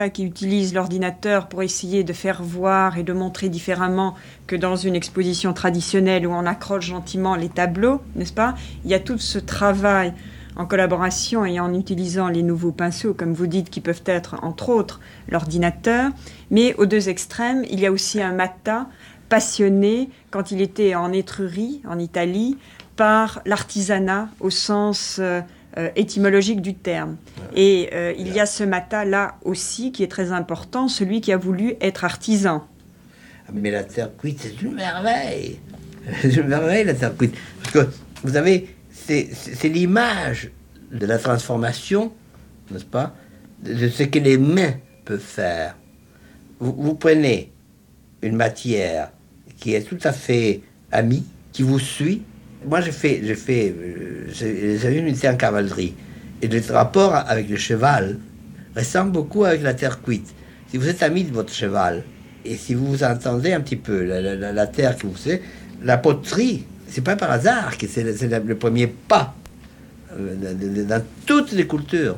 qui utilisent l'ordinateur pour essayer de faire voir et de montrer différemment que dans une exposition traditionnelle où on accroche gentiment les tableaux, n'est-ce pas? Il y a tout ce travail en collaboration et en utilisant les nouveaux pinceaux, comme vous dites, qui peuvent être, entre autres, l'ordinateur. Mais aux deux extrêmes, il y a aussi un Matta passionné, quand il était en Étrurie, en Italie, par l'artisanat au sens étymologique du terme. Et il y a ce Matta-là aussi qui est très important, celui qui a voulu être artisan. Mais la terre cuite, c'est une merveille. C'est une merveille, la terre cuite. Parce que, vous savez, c'est l'image de la transformation, n'est-ce pas, de ce que les mains peuvent faire. Vous prenez une matière qui est tout à fait amie, qui vous suit. Moi, j'ai eu une unité en cavalerie. Et le rapport avec le cheval ressemble beaucoup avec la terre cuite. Si vous êtes ami de votre cheval, et si vous vous entendez un petit peu, la terre que vous faites, la poterie, c'est pas par hasard que c'est le premier pas dans toutes les cultures.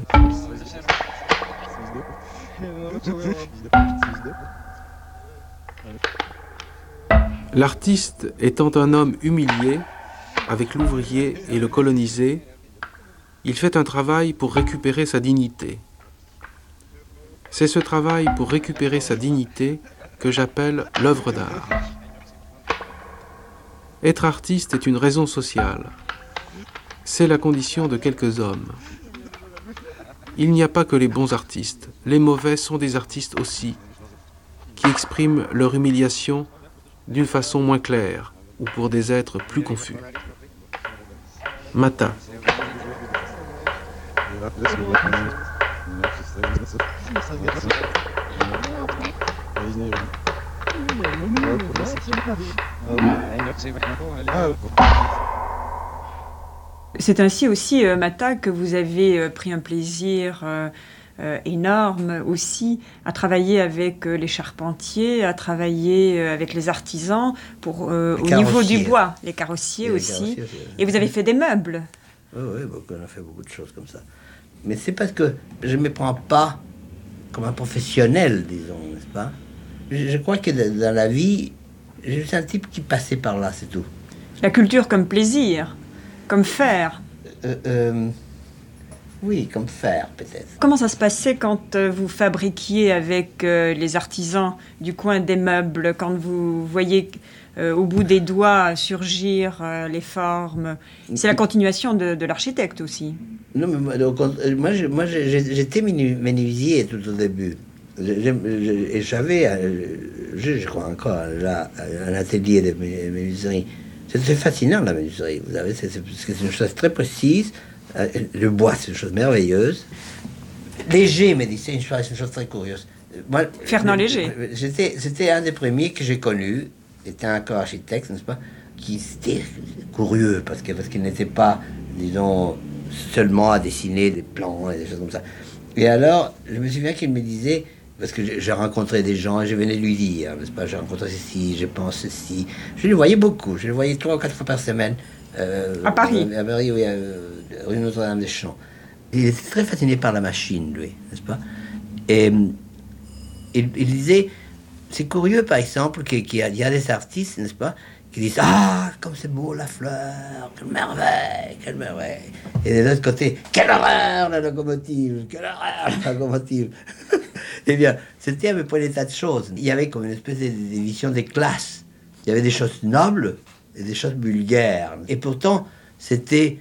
L'artiste étant un homme humilié, avec l'ouvrier et le colonisé, il fait un travail pour récupérer sa dignité. C'est ce travail pour récupérer sa dignité que j'appelle l'œuvre d'art. Être artiste est une raison sociale. C'est la condition de quelques hommes. Il n'y a pas que les bons artistes. Les mauvais sont des artistes aussi, qui expriment leur humiliation d'une façon moins claire ou pour des êtres plus confus. Matta. C'est ainsi aussi, Matta, que vous avez pris un plaisir énorme aussi à travailler avec les charpentiers, à travailler avec les artisans au niveau du bois, les carrossiers aussi. Et vous avez fait des meubles. Oui, on a fait beaucoup de choses comme ça. Mais c'est parce que je ne me prends pas comme un professionnel, disons, n'est-ce pas? Je crois que dans la vie, je suis un type qui passait par là, c'est tout. La culture comme plaisir, comme faire. Oui, comme faire, peut-être. Comment ça se passait quand vous fabriquiez avec les artisans du coin des meubles, quand vous voyez au bout des doigts surgir les formes? C'est la continuation de l'architecte aussi. Non, mais moi j'étais menuisier tout au début. Et j'avais, je crois encore, là, un atelier de menuiserie. C'est fascinant, la menuiserie, vous savez, c'est une chose très précise. Le bois, c'est une chose merveilleuse. Léger, mais c'est une chose très curieuse. Moi, Fernand Léger. C'était un des premiers que j'ai connu, était encore architecte, n'est-ce pas, qui était curieux, parce qu'il n'était pas, disons, seulement à dessiner des plans et des choses comme ça. Et alors, je me souviens qu'il me disait, parce que j'ai rencontré des gens et je venais lui dire, n'est-ce pas, j'ai rencontré ceci, je pense ceci. Je le voyais beaucoup, je le voyais 3 ou 4 fois par semaine. À Paris. À Paris, oui, rue Notre-Dame-des-Champs. Il était très fasciné par la machine, lui, n'est-ce pas? Et il disait, c'est curieux, par exemple, qu'il y a des artistes, n'est-ce pas, qui disent, ah, comme c'est beau la fleur, quelle merveille, quelle merveille. Et de l'autre côté, quelle horreur la locomotive, quelle horreur la locomotive. Eh bien, c'était à peu près des tas de choses. Il y avait comme une espèce de division des classes. Il y avait des choses nobles et des choses vulgaires. Et pourtant, c'était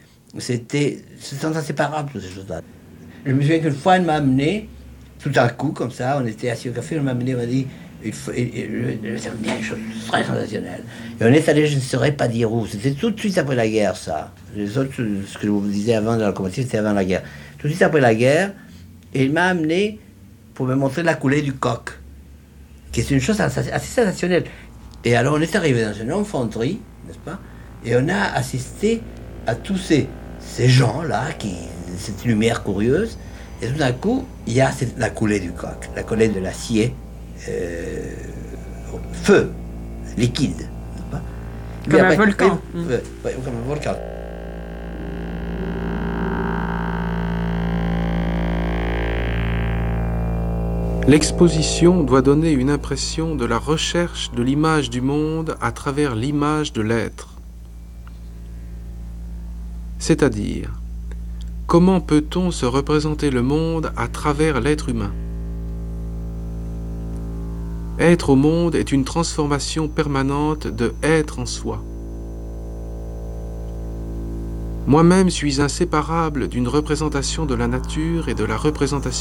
inséparable, toutes ces choses-là. Je me souviens qu'une fois, elle m'a amené, tout à coup, comme ça, on était assis au café, elle m'a amené, elle m'a dit, ça me dit une chose très sensationnelle. Et on est allé, je ne saurais pas dire où, c'était tout de suite après la guerre, ça. Les autres, ce que je vous disais avant de la locomotive, c'était avant la guerre. Tout de suite après la guerre, et il m'a amené pour me montrer la coulée du coq, qui est une chose assez sensationnelle. Et alors, on est arrivé dans une infanterie, n'est-ce pas? Et on a assisté à tous ces gens-là, cette lumière curieuse, et tout d'un coup, il y a la coulée du coq, la coulée de l'acier, feu, liquide, n'est-ce pas? Comme un volcan. Comme un volcan. L'exposition doit donner une impression de la recherche de l'image du monde à travers l'image de l'être. C'est-à-dire, comment peut-on se représenter le monde à travers l'être humain? Être au monde est une transformation permanente de être en soi. Moi-même suis inséparable d'une représentation de la nature et de la représentation